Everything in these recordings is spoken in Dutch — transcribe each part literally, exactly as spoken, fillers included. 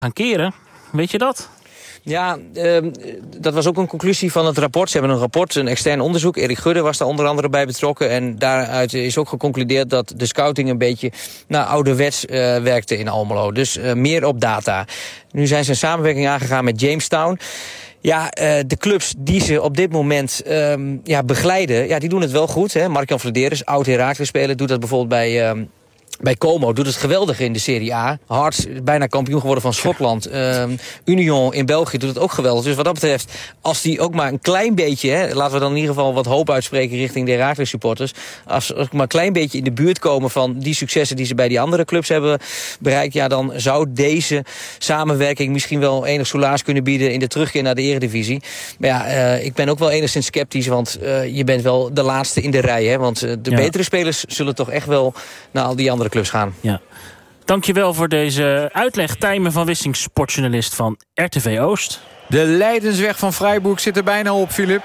gaan keren. Weet je dat? Ja, uh, dat was ook een conclusie van het rapport. Ze hebben een rapport, een extern onderzoek. Erik Gudde was daar onder andere bij betrokken. En daaruit is ook geconcludeerd dat de scouting een beetje nou, ouderwets uh, werkte in Almelo. Dus uh, meer op data. Nu zijn ze een samenwerking aangegaan met Jamestown. Ja, uh, de clubs die ze op dit moment um, ja, begeleiden, ja, die doen het wel goed. Hè? Mark-Jan Vladeres, oud Heracles speler, doet dat bijvoorbeeld bij... Um, Bij Como doet het geweldig in de Serie A. Hearts, bijna kampioen geworden van Schotland. Uh, Union in België doet het ook geweldig. Dus wat dat betreft, als die ook maar een klein beetje... Hè, laten we dan in ieder geval wat hoop uitspreken richting de Heracles supporters. Als ze maar een klein beetje in de buurt komen van die successen die ze bij die andere clubs hebben bereikt... ja, dan zou deze samenwerking misschien wel enig soelaas kunnen bieden in de terugkeer naar de Eredivisie. Maar ja, uh, ik ben ook wel enigszins sceptisch, want uh, je bent wel de laatste in de rij. Hè, want uh, de ja. betere spelers zullen toch echt wel naar al die andere clubs gaan. Ja. Dankjewel voor deze uitleg. Tijmen van Wissing, sportjournalist van R T V Oost. De Leidensweg van Freiburg zit er bijna op, Filip.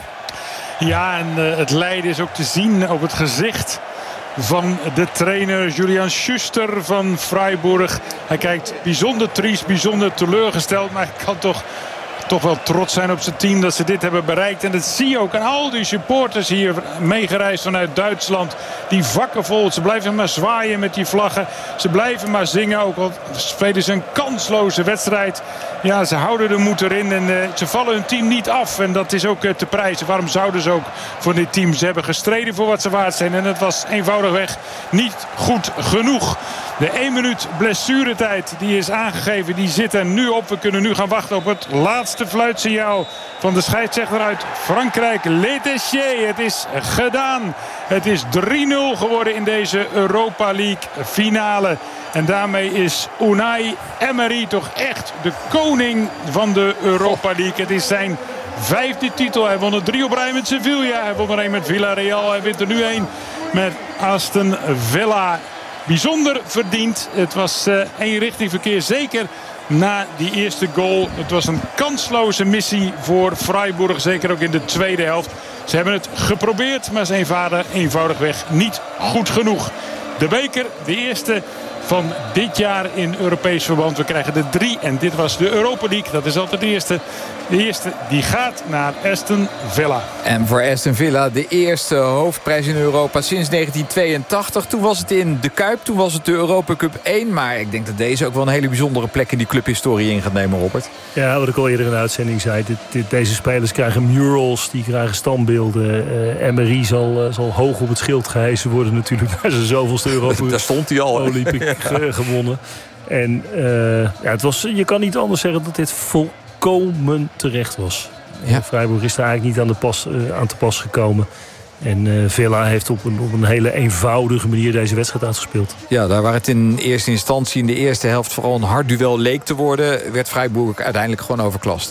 Ja, en uh, het lijden is ook te zien op het gezicht van de trainer Julian Schuster van Freiburg. Hij kijkt bijzonder triest, bijzonder teleurgesteld, maar hij kan toch... toch wel trots zijn op zijn team dat ze dit hebben bereikt. En dat zie je ook aan al die supporters hier meegereisd vanuit Duitsland. Die vakken vol. Ze blijven maar zwaaien met die vlaggen. Ze blijven maar zingen. Ook al spelen ze een kansloze wedstrijd. Ja, ze houden de moed erin. En uh, ze vallen hun team niet af. En dat is ook uh, te prijzen. Waarom zouden ze ook voor dit team? Ze hebben gestreden voor wat ze waard zijn. En het was eenvoudigweg niet goed genoeg. De één minuut blessuretijd die is aangegeven. Die zit er nu op. We kunnen nu gaan wachten op het laatste fluitsignaal van de scheidsrechter uit Frankrijk. Le Tessier. Het is gedaan. Het is drie nul geworden in deze Europa League finale. En daarmee is Unai Emery toch echt de koning van de Europa League. Het is zijn vijfde titel. Hij won er drie op rij met Sevilla. Hij won er een met Villarreal. Hij wint er nu een met Aston Villa. Bijzonder verdiend. Het was uh, eenrichting verkeer. Zeker na die eerste goal. Het was een kansloze missie voor Freiburg. Zeker ook in de tweede helft. Ze hebben het geprobeerd. Maar zijn vader eenvoudigweg niet goed genoeg. De beker, de eerste van dit jaar in Europees verband. We krijgen er drie en dit was de Europa League. Dat is altijd de eerste. De eerste die gaat naar Aston Villa. En voor Aston Villa de eerste hoofdprijs in Europa sinds negentien tweeëntachtig. Toen was het in de Kuip, toen was het de Europa Cup één. Maar ik denk dat deze ook wel een hele bijzondere plek in die clubhistorie in gaat nemen, Robert. Ja, wat ik al eerder in de uitzending zei. Dit, dit, deze spelers krijgen murals, die krijgen standbeelden. Uh, Emery zal, uh, zal hoog op het schild gehesen worden natuurlijk. Naar zijn zoveelste Europa. Daar stond hij al. Olympic ja. gewonnen. En uh, ja, het was, je kan niet anders zeggen dat dit volkomen terecht was. Ja. Freiburg is daar eigenlijk niet aan, de pas, uh, aan te pas gekomen. En uh, Villa heeft op een, op een hele eenvoudige manier deze wedstrijd uitgespeeld. Ja, daar waar het in eerste instantie in de eerste helft vooral een hard duel leek te worden, werd Freiburg uiteindelijk gewoon overklast.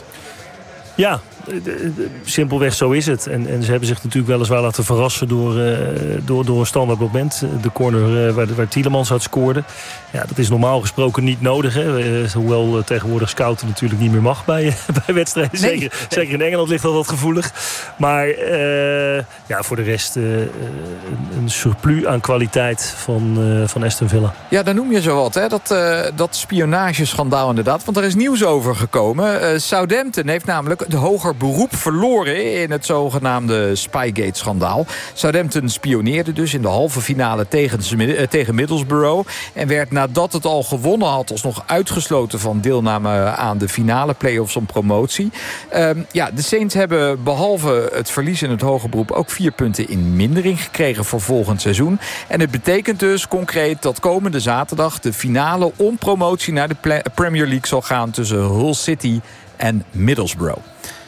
Ja, simpelweg zo is het. En, en ze hebben zich natuurlijk weliswaar laten verrassen door, uh, door, door een standaard moment. De corner uh, waar, waar Tielemans uit scoorde. Ja, dat is normaal gesproken niet nodig. Hè? Uh, hoewel uh, tegenwoordig scouten natuurlijk niet meer mag bij, uh, bij wedstrijden. Nee. Zeker, zeker in Engeland ligt dat wat gevoelig. Maar uh, ja, voor de rest uh, een, een surplus aan kwaliteit van, uh, van Aston Villa. Ja, dan noem je zo wat, hè? Dat, uh, dat spionageschandaal inderdaad. Want er is nieuws over gekomen. Uh, Southampton heeft namelijk de hoger beroep verloren in het zogenaamde Spygate-schandaal. Southampton spioneerde dus in de halve finale tegen, tegen Middlesbrough en werd nadat het al gewonnen had alsnog uitgesloten van deelname aan de finale play-offs om promotie. Uh, ja, de Saints hebben behalve het verlies in het hoger beroep ook vier punten in mindering gekregen voor volgend seizoen. En het betekent dus concreet dat komende zaterdag de finale om promotie naar de Premier League zal gaan tussen Hull City en Middlesbrough.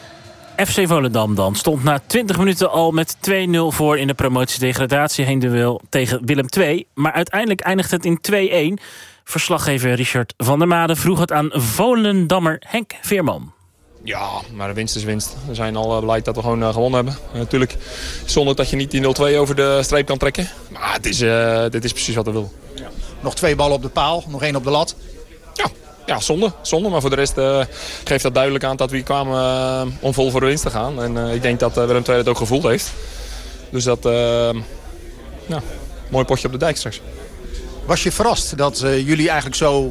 F C Volendam dan stond na twintig minuten al met twee nul voor in de promotiedegradatie heenduel tegen Willem twee. Maar uiteindelijk eindigt het in twee-een. Verslaggever Richard van der Made vroeg het aan Volendammer Henk Veerman. Ja, maar de winst is winst. We zijn al blij dat we gewoon uh, gewonnen hebben. Uh, natuurlijk zonder dat je niet die nul twee over de streep kan trekken. Maar het is, uh, dit is precies wat we willen. Ja. Nog twee ballen op de paal, nog één op de lat. Ja. Ja, zonde, zonde. Maar voor de rest uh, geeft dat duidelijk aan dat we hier kwamen uh, om vol voor de winst te gaan. En uh, ik denk dat uh, Willem twee het ook gevoeld heeft. Dus dat, uh, ja, mooi potje op de dijk straks. Was je verrast dat uh, jullie eigenlijk zo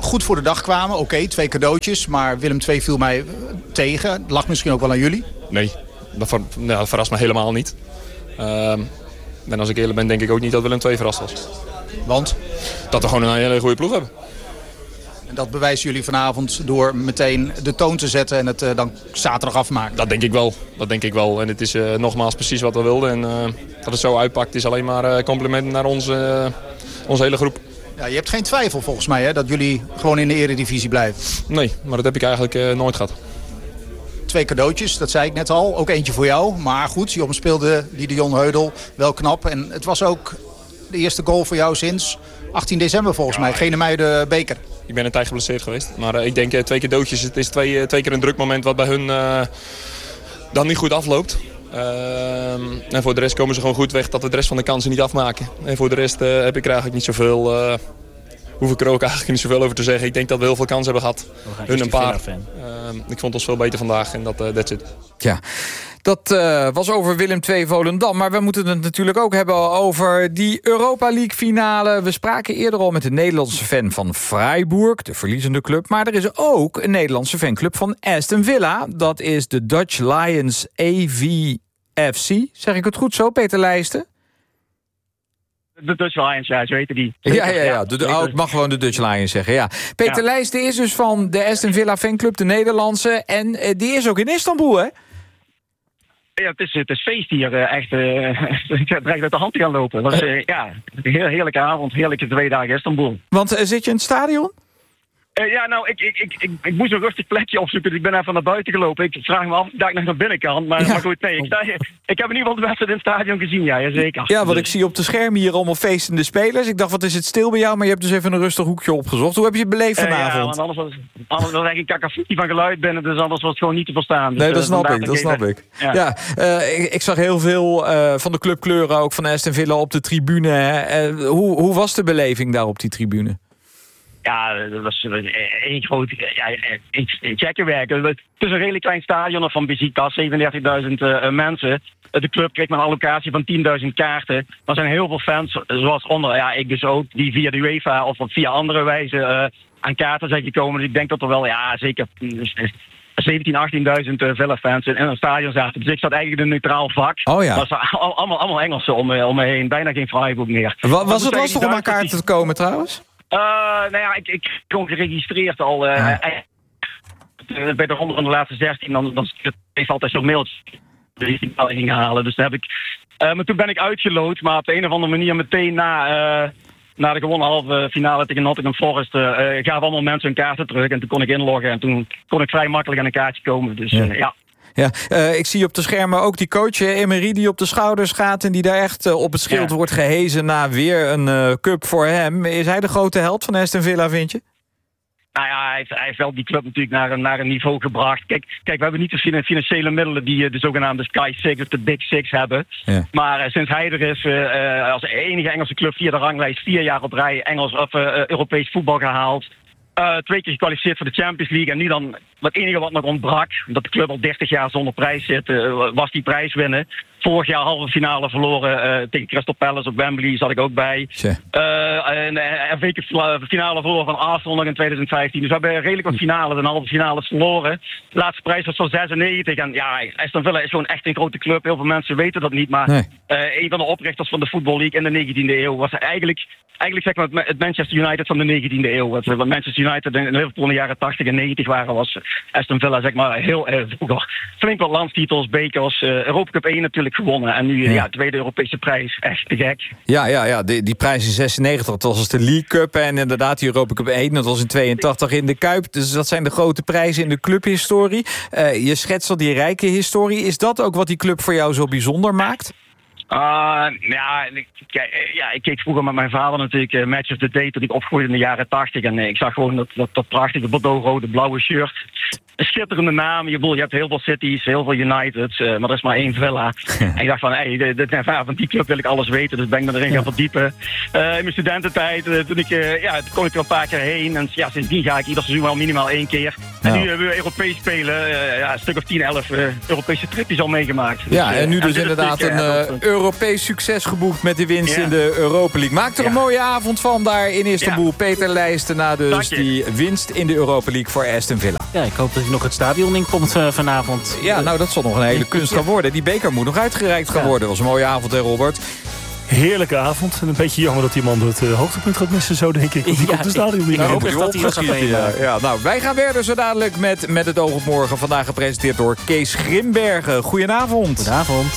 goed voor de dag kwamen. Oké, okay, twee cadeautjes, maar Willem twee viel mij tegen. Lag misschien ook wel aan jullie? Nee, dat, ver, nou, dat verrast me helemaal niet. Uh, en als ik eerlijk ben, denk ik ook niet dat Willem twee verrast was. Want? Dat we gewoon een hele goede ploeg hebben. En dat bewijzen jullie vanavond door meteen de toon te zetten en het uh, dan zaterdag afmaken? Dat denk ik wel. Dat denk ik wel. En het is uh, nogmaals precies wat we wilden. En uh, dat het zo uitpakt is alleen maar uh, complimenten naar onze, uh, onze hele groep. Ja, je hebt geen twijfel volgens mij hè, dat jullie gewoon in de eredivisie blijven? Nee, maar dat heb ik eigenlijk uh, nooit gehad. Twee cadeautjes, dat zei ik net al. Ook eentje voor jou. Maar goed, je speelde Gideon Heudel wel knap. En het was ook de eerste goal voor jou sinds achttien december volgens ja, mij. Genemuiden beker. Ik ben een tijd geblesseerd geweest. Maar uh, ik denk uh, twee cadeautjes. Het is twee, uh, twee keer een druk moment wat bij hun uh, dan niet goed afloopt. Uh, en voor de rest komen ze gewoon goed weg dat we de rest van de kansen niet afmaken. En voor de rest uh, heb ik er eigenlijk niet zoveel... Uh, hoef ik er ook eigenlijk niet zoveel over te zeggen. Ik denk dat we heel veel kansen hebben gehad. Hun een paar. Uh, ik vond ons veel beter vandaag en dat uh, that's it. Ja. Dat uh, was over Willem twee Volendam. Maar we moeten het natuurlijk ook hebben over die Europa League finale. We spraken eerder al met een Nederlandse fan van Freiburg, de verliezende club. Maar er is ook een Nederlandse fanclub van Aston Villa. Dat is de Dutch Lions A V F C. Zeg ik het goed zo, Peter Leijsten? De Dutch Lions, ja, zo weten die. Ja, ja, ja. De, de, oh, ik mag gewoon de Dutch Lions zeggen, ja. Peter ja. Leijsten is dus van de Aston Villa fanclub, de Nederlandse. En uh, die is ook in Istanbul, hè? Ja, het is, het is feest hier. Uh, echt, uh, ik heb direct uit de hand gaan lopen. Dat was uh, ja, een heel heerlijke avond. Heerlijke twee dagen Istanbul. Want uh, zit je in het stadion? Uh, ja, nou, ik, ik, ik, ik, ik moest een rustig plekje opzoeken. Dus ik ben even naar buiten gelopen. Ik vraag me af dat ik nog naar binnen kan. Maar, ja. maar goed, nee. Ik, sta, ik heb in ieder geval de wedstrijd in het stadion gezien, ja, zeker. Ja, want ik zie op de schermen hier allemaal feestende spelers. Ik dacht, wat is het stil bij jou? Maar je hebt dus even een rustig hoekje opgezocht. Hoe heb je het beleefd vanavond? Uh, ja, want anders was, anders was er een kakafie van geluid binnen. Dus anders was het gewoon niet te verstaan. Dus, nee, dat uh, snap ik, dat snap ik. Ja, ja uh, ik, ik zag heel veel uh, van de clubkleuren ook van Aston Villa op de tribune. Hè. Uh, hoe, hoe was de beleving daar op die tribune? Ja, dat was één groot ja, checken werken. Het is een redelijk klein stadion van Besiktas, zevenendertigduizend uh, mensen. De club kreeg maar een allocatie van tienduizend kaarten. Er zijn heel veel fans, zoals onder, ja, ik dus ook, die via de UEFA of via andere wijze uh, aan kaarten zijn gekomen. Dus ik denk dat er wel, ja, zeker zeventienduizend, achttienduizend uh, Villa-fans in een stadion zaten. Dus ik zat eigenlijk in een neutraal vak. Oh ja. Dat was allemaal, allemaal Engelsen om, om me heen, bijna geen Freiburg meer. Was, was het lastig om aan kaarten te komen trouwens? Uh, nou ja, ik, ik kon geregistreerd al. Uh, ja. uh, bij de ronde van de laatste zestien, dan, dan heeft altijd zo'n mailtje die ik ging halen. Dus daar heb ik. Uh, maar toen ben ik uitgeloot, maar op de een of andere manier meteen na, uh, na de gewonnen halve finale tegen Nottingham Forest uh, gaven allemaal mensen hun kaarten terug. En toen kon ik inloggen en toen kon ik vrij makkelijk aan een kaartje komen. Dus ja. Uh, ja. Ja, uh, ik zie op de schermen ook die coach Emery die op de schouders gaat en die daar echt uh, op het schild ja. wordt gehezen na weer een uh, cup voor hem. Is hij de grote held van Aston Villa, vind je? Nou ja, hij heeft, hij heeft wel die club natuurlijk naar, naar een niveau gebracht. Kijk, kijk, we hebben niet de financiële middelen die de zogenaamde Sky Six of de Big Six hebben. Ja. Maar uh, sinds hij er is, uh, als enige Engelse club via de ranglijst vier jaar op rij Engels of uh, Europees voetbal gehaald. Uh, twee keer gekwalificeerd voor de Champions League. En nu dan, het enige wat nog ontbrak, dat de club al dertig jaar zonder prijs zit, uh, was die prijs winnen. Vorig jaar halve finale verloren uh, tegen Crystal Palace op Wembley, zat ik ook bij. Uh, en uh, een finale verloren van Arsenal nog in twintig vijftien. Dus we hebben redelijk wat finales en halve finales verloren. De laatste prijs was van zesennegentig. En ja, Aston Villa is gewoon echt een grote club. Heel veel mensen weten dat niet. Maar nee. uh, een van de oprichters van de Football League in de negentiende eeuw was eigenlijk... Eigenlijk zeg maar het Manchester United van de negentiende eeuw. Wat Manchester United in Liverpool in de jaren tachtig en negentig waren, was Aston Villa zeg maar heel erg vroeger. Flink wat landstitels, bekers, uh, Europa Cup één natuurlijk gewonnen. En nu ja. ja, tweede Europese prijs. Echt te gek. Ja, ja, ja. Die, die prijs in zesennegentig, dat was de League Cup. En inderdaad die Europa Cup één, dat was in tweeëntachtig in de Kuip. Dus dat zijn de grote prijzen in de clubhistorie. Uh, je schetst al die rijke historie. Is dat ook wat die club voor jou zo bijzonder maakt? Uh, ja, ik, ja, ik keek vroeger met mijn vader natuurlijk uh, Match of the Day toen ik opgroeide in de jaren tachtig. En uh, ik zag gewoon dat, dat, dat prachtige bordeaux-rode blauwe shirt. Een schitterende naam. Je, bedoel, je hebt heel veel cities, heel veel Uniteds, uh, maar er is maar één Villa. En ik dacht van, hey, de, de, de, van die club wil ik alles weten, dus ben ik me erin gaan verdiepen. Uh, in mijn studententijd, uh, toen ik, uh, ja, toen kon ik er een paar keer heen. En ja, sindsdien ga ik ieder seizoen wel minimaal één keer. En Nou. nu hebben we Europees spelen, uh, ja, een stuk of tien, elf uh, Europese tripjes al meegemaakt. Dus, Ja, en nu uh, dus en inderdaad een uh, uh, Europees succes geboekt met de winst ja. in de Europa League. Maak er Ja. een mooie avond van daar in Istanbul. Ja. Peter Lijstenaar dus, Dank je. die winst in de Europa League voor Aston Villa. Ja, ik hoop dat hij nog het stadion in komt uh, vanavond. Ja, nou dat zal nog een hele kunst gaan worden. Die beker moet nog uitgereikt gaan worden. Dat was een mooie avond, hè Robert? Heerlijke avond. En een beetje jammer dat die man het uh, hoogtepunt gaat missen, zo denk ik. Want die Ja, komt de stadion niet ik meer hoop in. echt dat hij nog gaat meemaken. Ja, nou, wij gaan verder zo dadelijk met Met het oog op morgen. Vandaag gepresenteerd door Kees Grimbergen. Goedenavond. Goedenavond.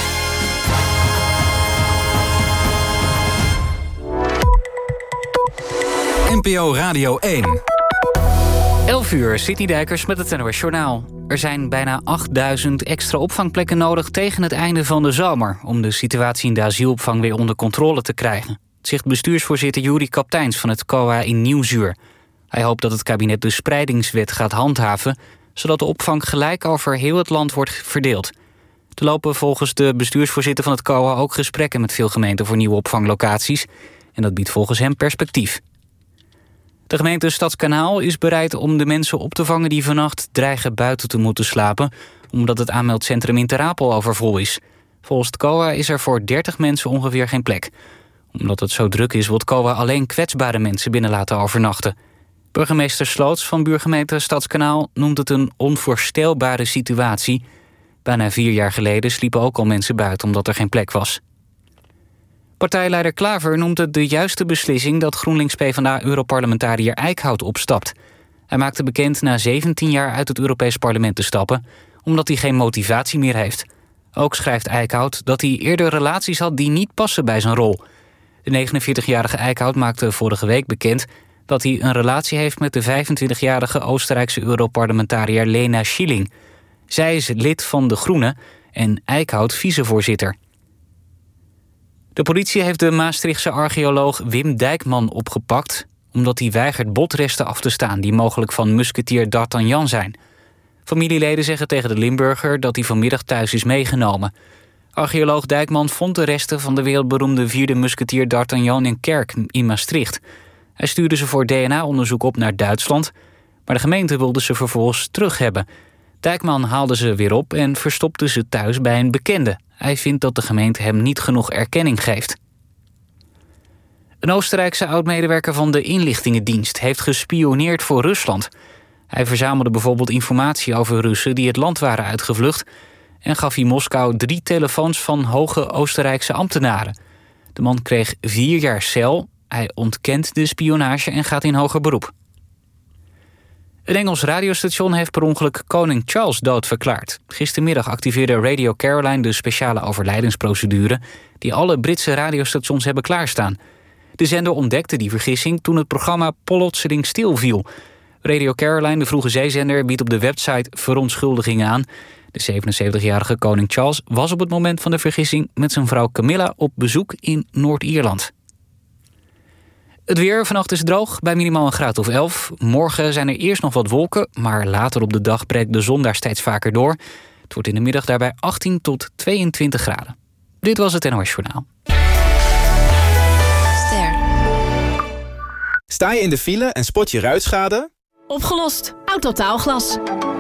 N P O Radio één. elf uur, City Dijkers met het N O S Journaal. Er zijn bijna achtduizend extra opvangplekken nodig tegen het einde van de zomer... om de situatie in de asielopvang weer onder controle te krijgen. Dat zegt bestuursvoorzitter Juri Kapteins van het C O A in Nieuwsuur. Hij hoopt dat het kabinet de spreidingswet gaat handhaven... zodat de opvang gelijk over heel het land wordt verdeeld. Er lopen volgens de bestuursvoorzitter van het C O A ook gesprekken... met veel gemeenten voor nieuwe opvanglocaties. En dat biedt volgens hem perspectief. De gemeente Stadskanaal is bereid om de mensen op te vangen... die vannacht dreigen buiten te moeten slapen... omdat het aanmeldcentrum in Ter Apel overvol is. Volgens het C O A is er voor dertig mensen ongeveer geen plek. Omdat het zo druk is, wil het C O A alleen kwetsbare mensen binnen laten overnachten. Burgemeester Sloots van buurgemeente Stadskanaal noemt het een onvoorstelbare situatie. Bijna vier jaar geleden sliepen ook al mensen buiten omdat er geen plek was. Partijleider Klaver noemt het de juiste beslissing dat GroenLinks-PvdA-europarlementariër Eickhout opstapt. Hij maakte bekend na zeventien jaar uit het Europees Parlement te stappen, omdat hij geen motivatie meer heeft. Ook schrijft Eickhout dat hij eerder relaties had die niet passen bij zijn rol. De negenenveertigjarige Eickhout maakte vorige week bekend dat hij een relatie heeft met de vijfentwintigjarige Oostenrijkse Europarlementariër Lena Schilling. Zij is lid van de Groenen en Eickhout vicevoorzitter. De politie heeft de Maastrichtse archeoloog Wim Dijkman opgepakt... omdat hij weigert botresten af te staan die mogelijk van musketier D'Artagnan zijn. Familieleden zeggen tegen de Limburger dat hij vanmiddag thuis is meegenomen. Archeoloog Dijkman vond de resten van de wereldberoemde vierde musketier D'Artagnan in Kerk in Maastricht. Hij stuurde ze voor D N A-onderzoek op naar Duitsland... maar de gemeente wilde ze vervolgens terug hebben. Dijkman haalde ze weer op en verstopte ze thuis bij een bekende. Hij vindt dat de gemeente hem niet genoeg erkenning geeft. Een Oostenrijkse oud-medewerker van de inlichtingendienst heeft gespioneerd voor Rusland. Hij verzamelde bijvoorbeeld informatie over Russen die het land waren uitgevlucht... en gaf in Moskou drie telefoons van hoge Oostenrijkse ambtenaren. De man kreeg vier jaar cel. Hij ontkent de spionage en gaat in hoger beroep. Een Engels radiostation heeft per ongeluk koning Charles doodverklaard. Gistermiddag activeerde Radio Caroline de speciale overlijdensprocedure... die alle Britse radiostations hebben klaarstaan. De zender ontdekte die vergissing toen het programma plotseling stilviel. Radio Caroline, de vroege zeezender, biedt op de website verontschuldigingen aan. De zevenenzeventigjarige koning Charles was op het moment van de vergissing... met zijn vrouw Camilla op bezoek in Noord-Ierland. Het weer, vannacht is droog, bij minimaal een graad of elf. Morgen zijn er eerst nog wat wolken, maar later op de dag breekt de zon daar steeds vaker door. Het wordt in de middag daarbij achttien tot tweeëntwintig graden. Dit was het N O S Journaal. Ster. Sta je in de file en spot je ruitschade? Opgelost. Autotaalglas.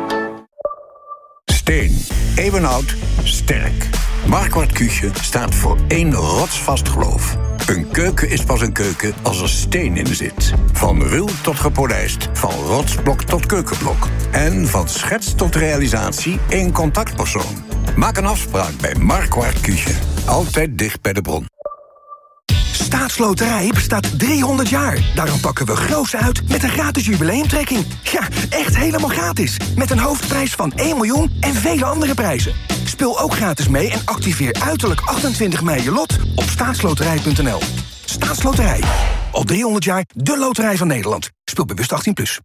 Steen. Eeuwenoud. Sterk. Marquardt Küche staat voor één rotsvast geloof. Een keuken is pas een keuken als er steen in zit. Van ruw tot gepolijst, van rotsblok tot keukenblok. En van schets tot realisatie één contactpersoon. Maak een afspraak bij Marquardt Küche. Altijd dicht bij de bron. Staatsloterij bestaat driehonderd jaar. Daarom pakken we groots uit met een gratis jubileumtrekking. Ja, echt helemaal gratis. Met een hoofdprijs van één miljoen en vele andere prijzen. Speel ook gratis mee en activeer uiterlijk achtentwintig mei je lot op staatsloterij punt n l. Staatsloterij. Al driehonderd jaar de loterij van Nederland. Speel bewust achttien plus.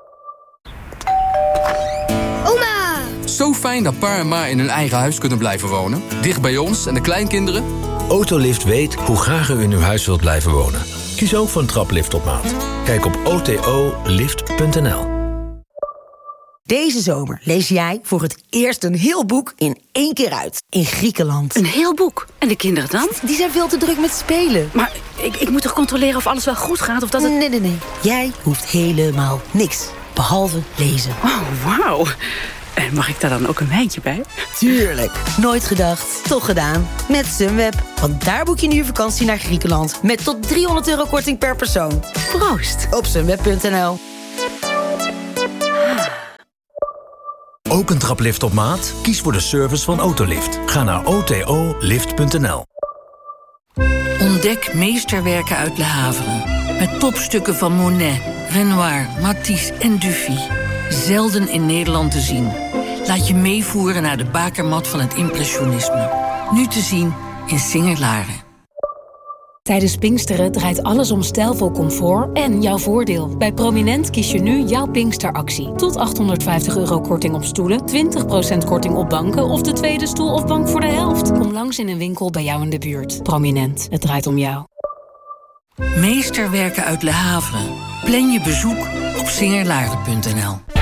Oma! Zo fijn dat pa en ma in hun eigen huis kunnen blijven wonen. Dicht bij ons en de kleinkinderen. Autolift weet hoe graag u in uw huis wilt blijven wonen. Kies ook voor een traplift op maat. Kijk op o t o lift punt n l. Deze zomer lees jij voor het eerst een heel boek in één keer uit. In Griekenland. Een heel boek? En de kinderen dan? Die zijn veel te druk met spelen. Maar ik, ik moet toch controleren of alles wel goed gaat? Of dat het... Nee, nee, nee. Jij hoeft helemaal niks. behalve lezen. Oh, wauw. En mag ik daar dan ook een wijntje bij? Tuurlijk. Nooit gedacht, toch gedaan. Met Sunweb. Want daar boek je nu je vakantie naar Griekenland. Met tot driehonderd euro korting per persoon. Proost. Op sunweb punt n l. Ook een traplift op maat? Kies voor de service van Autolift. Ga naar o t o lift punt n l. Ontdek meesterwerken uit Le Havre. Met topstukken van Monet, Renoir, Matisse en Dufy. Zelden in Nederland te zien. Laat je meevoeren naar de bakermat van het impressionisme. Nu te zien in Singer-Laren. Tijdens Pinksteren draait alles om stijlvol comfort en jouw voordeel. Bij Prominent kies je nu jouw Pinksteractie. Tot achthonderdvijftig euro korting op stoelen, twintig procent korting op banken of de tweede stoel of bank voor de helft. Kom langs in een winkel bij jou in de buurt. Prominent, het draait om jou. Meesterwerken uit Le Havre. Plan je bezoek op singerlaren punt n l.